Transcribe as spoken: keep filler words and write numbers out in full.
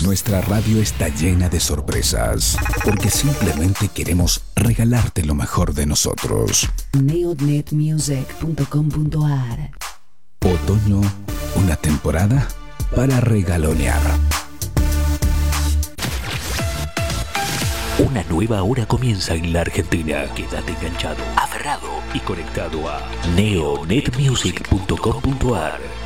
Nuestra radio está llena de sorpresas, porque simplemente queremos regalarte lo mejor de nosotros. neodnet music punto com punto ar. Otoño, una temporada para regalonear. Una nueva hora comienza en la Argentina. Quédate enganchado, aferrado y conectado a neodnet music punto com punto ar.